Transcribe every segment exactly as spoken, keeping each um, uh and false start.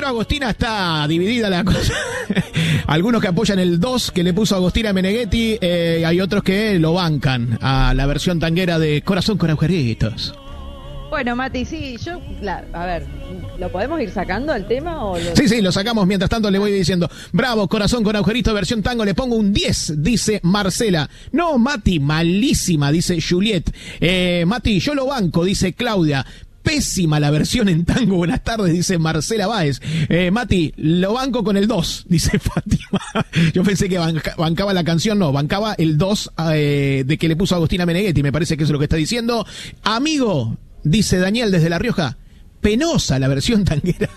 Pero Agostina está dividida la cosa. Algunos que apoyan el dos que le puso Agostina Meneghetti, eh, hay otros que lo bancan a la versión tanguera de Corazón con Agujeritos. Bueno, Mati, sí, yo, la, a ver, ¿lo podemos ir sacando al tema? O lo... Sí, sí, lo sacamos. Mientras tanto le voy diciendo, bravo, Corazón con Agujerito, versión tango, le pongo un diez, dice Marcela. No, Mati, malísima, dice Juliet. Eh, Mati, yo lo banco, dice Claudia. Pésima la versión en tango. Buenas tardes, dice Marcela Báez. Eh, Mati, lo banco con el dos, dice Fátima. Yo pensé que banca, bancaba la canción, no, bancaba el dos eh, de que le puso Agostina Meneghetti, me parece que eso es lo que está diciendo. Amigo, dice Daniel desde La Rioja, penosa la versión tanguera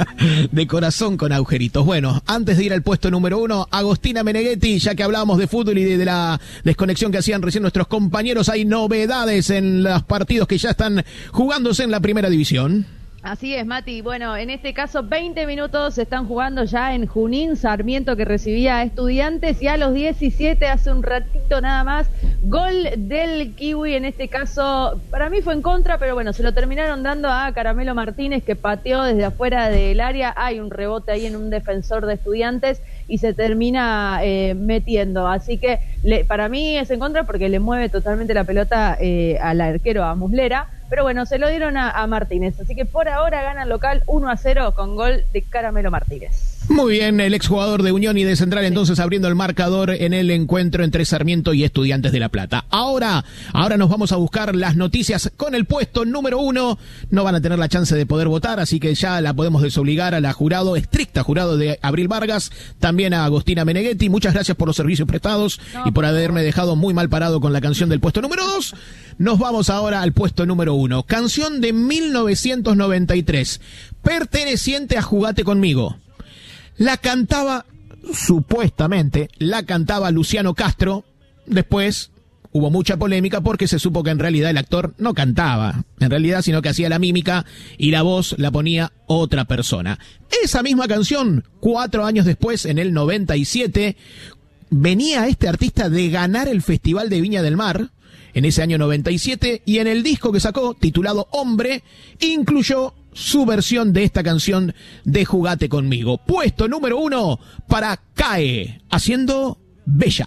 de Corazón con Agujeritos. Bueno, antes de ir al puesto número uno, Agostina Meneghetti, ya que hablábamos de fútbol y de, de la desconexión que hacían recién nuestros compañeros, hay novedades en los partidos que ya están jugándose en la primera división. Así es, Mati. Bueno, en este caso veinte minutos se están jugando ya en Junín, Sarmiento que recibía a Estudiantes, y a los diecisiete, hace un ratito nada más, gol del Kiwi, en este caso para mí fue en contra, pero bueno, se lo terminaron dando a Caramelo Martínez, que pateó desde afuera del área. Hay un rebote ahí en un defensor de Estudiantes y se termina eh, metiendo, así que le, para mí es en contra porque le mueve totalmente la pelota eh, al arquero, a Muslera. Pero bueno, se lo dieron a, a Martínez. Así que por ahora gana el local uno a cero con gol de Caramelo Martínez. Muy bien, el exjugador de Unión y de Central entonces abriendo el marcador en el encuentro entre Sarmiento y Estudiantes de La Plata. Ahora, ahora nos vamos a buscar las noticias con el puesto número uno. No van a tener la chance de poder votar, así que ya la podemos desobligar a la jurado, estricta jurado de Abril Vargas, también a Agostina Meneghetti. Muchas gracias por los servicios prestados no, y por haberme dejado muy mal parado con la canción del puesto número dos. Nos vamos ahora al puesto número uno. Canción de mil novecientos noventa y tres, perteneciente a Jugate Conmigo. La cantaba, supuestamente, la cantaba Luciano Castro. Después hubo mucha polémica porque se supo que en realidad el actor no cantaba, en realidad, sino que hacía la mímica y la voz la ponía otra persona. Esa misma canción, cuatro años después, en el noventa y siete, venía este artista de ganar el Festival de Viña del Mar, en ese año noventa y siete, y en el disco que sacó, titulado Hombre, incluyó su versión de esta canción de Jugate Conmigo. Puesto número uno para CAE, haciendo Bella.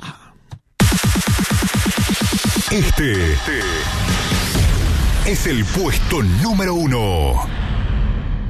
Este es el puesto número uno.